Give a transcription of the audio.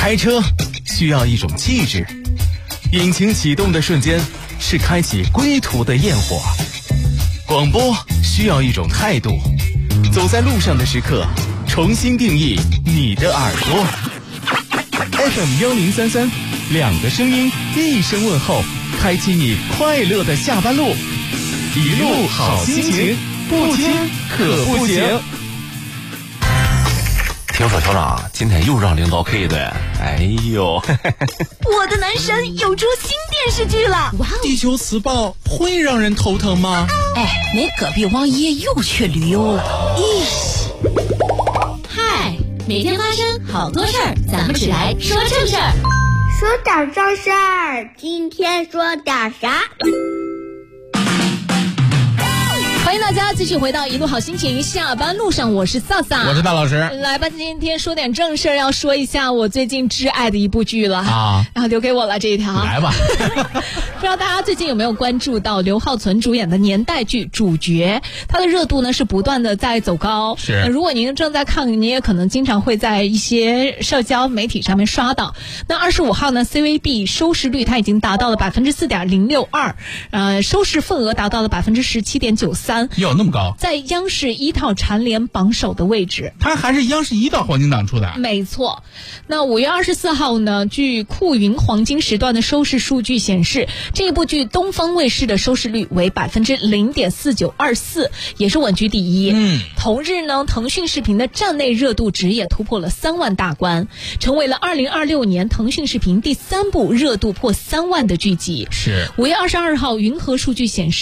开车需要一种气质，引擎启动的瞬间是开启归途的焰火。广播需要一种态度，走在路上的时刻，重新定义你的耳朵。FM1033，两个声音，一声问候，开启你快乐的下班路，一路好心情，不听可不行。 听说校长今天又让领导 K 的，哎呦！ 我的男神有出新电视剧了！哇哦！ 地球磁暴会让人头疼吗？ 哎，你隔壁王爷又去旅游了。咦！ 嗨，每天发生好多事儿，咱们只来说正事儿。 说点正事儿，今天说点啥？ 欢迎大家继续回到一路好心情下班路上，我是萨萨， 我是大老师。 来吧，今天说点正事儿，要说一下我最近挚爱的一部剧了啊，然后留给我了这一条。 来吧。 不知道大家最近有没有关注到刘浩存主演的年代剧《主角》，它的热度呢是不断的在走高。 是， 如果您正在看，您也可能经常会在一些社交媒体上面刷到。那25号呢 ，CVB 收视率它已经达到了4.062%，收视份额达到了17.93%。 有那么高？ 在央视一套蝉联榜首的位置。 它还是央视一套黄金档出的。 没错。那5月24号呢，据酷云黄金时段的收视数据显示，这一部剧东方卫视的收视率为0.4924%，也是稳居第一。同日呢，腾讯视频的站内热度值也突破了3万大关，成为了2026年腾讯视频第3部热度破3万的剧集。 是。 5月22号，云和数据显示。